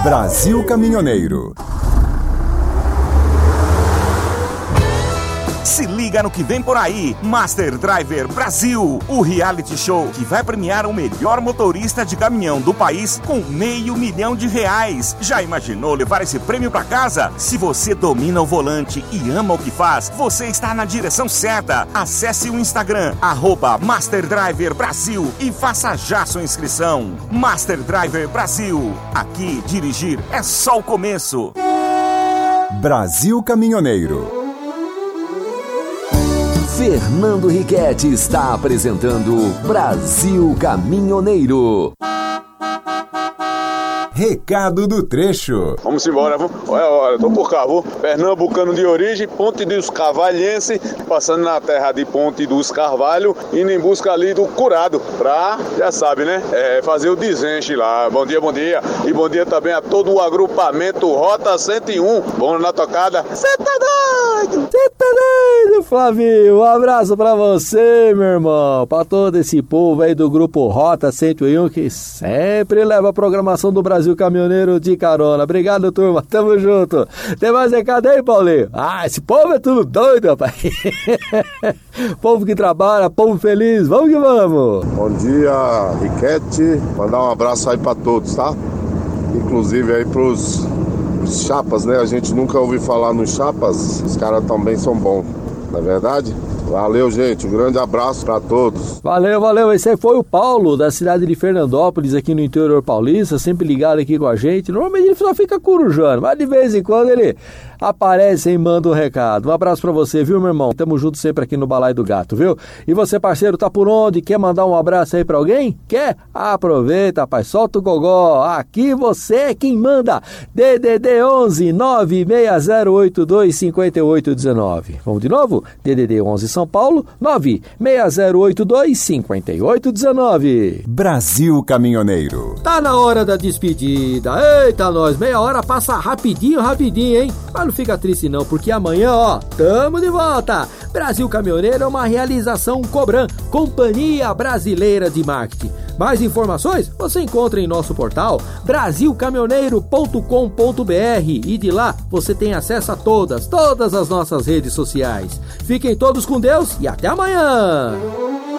Brasil Caminhoneiro. Se liga no que vem por aí, Master Driver Brasil, o reality show que vai premiar o melhor motorista de caminhão do país com R$500 mil. Já imaginou levar esse prêmio pra casa? Se você domina o volante e ama o que faz, você está na direção certa. Acesse o Instagram, @Master Driver Brasil e faça já sua inscrição. Master Driver Brasil, aqui dirigir é só o começo. Brasil Caminhoneiro. Fernando Riquetti está apresentando Brasil Caminhoneiro. Recado do trecho. Vamos embora, viu? Olha, tô por cá, viu? Pernambucano de origem, Ponte dos Carvalhense, passando na terra de Ponte dos Carvalho, indo em busca ali do curado, pra, já sabe, né? Fazer o desenche lá. Bom dia, bom dia. E bom dia também a todo o agrupamento Rota 101. Bom na tocada. Cê tá doido? Cê tá doido, Flavio? Um abraço pra você, meu irmão. Pra todo esse povo aí do grupo Rota 101 que sempre leva a programação do Brasil Caminhoneiro de carona. Obrigado, turma. Tamo junto. Tem mais recado aí, Paulinho? Esse povo é tudo doido, rapaz. Povo que trabalha, povo feliz. Vamos que vamos. Bom dia, Riquetti. Mandar um abraço aí pra todos, tá? Inclusive aí pros chapas, né? A gente nunca ouviu falar nos chapas. Os caras também são bons, não é verdade? Valeu, gente. Um grande abraço pra todos. Valeu, valeu. Esse aí foi o Paulo, da cidade de Fernandópolis, aqui no interior paulista, sempre ligado aqui com a gente. Normalmente ele só fica corujando, mas de vez em quando ele aparece e manda um recado. Um abraço pra você, viu, meu irmão? Tamo junto sempre aqui no Balaio do Gato, viu? E você, parceiro, tá por onde? Quer mandar um abraço aí pra alguém? Quer? Aproveita, rapaz. Solta o gogó. Aqui você é quem manda. DDD 11 96082 5819. Vamos de novo? DDD 11 São Paulo, 96082 5819. Brasil Caminhoneiro. Tá na hora da despedida. Eita, nós, meia hora passa rapidinho, hein? Mas não fica triste não, porque amanhã, tamo de volta. Brasil Caminhoneiro é uma realização Cobram, Companhia Brasileira de Marketing. Mais informações você encontra em nosso portal brasilcaminhoneiro.com.br e de lá você tem acesso a todas as nossas redes sociais. Fiquem todos com Deus e até amanhã!